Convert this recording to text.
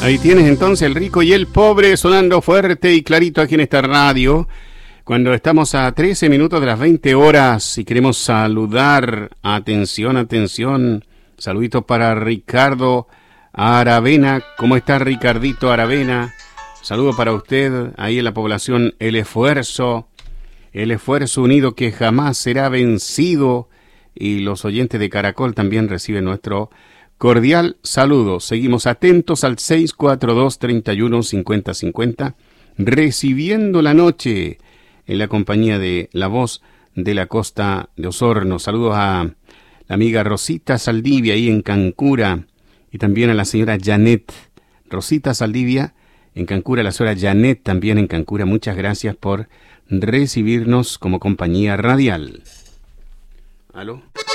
Ahí tienes entonces el rico y el pobre sonando fuerte y clarito aquí en esta radio. Cuando estamos a 13 minutos de las 20 horas y queremos saludar, atención, atención, saluditos para Ricardo Aravena. ¿Cómo está Ricardito Aravena? Saludo para usted ahí en la población El Esfuerzo unido que jamás será vencido. Y los oyentes de Caracol también reciben nuestro cordial saludo. Seguimos atentos al 642-31-5050, recibiendo la noche en la compañía de La Voz de la Costa de Osorno. Saludos a la amiga Rosita Saldivia ahí en Cancura y también a la señora Janet. Rosita Saldivia en Cancura, la señora Janet también en Cancura. Muchas gracias por recibirnos como compañía radial. ¿Aló?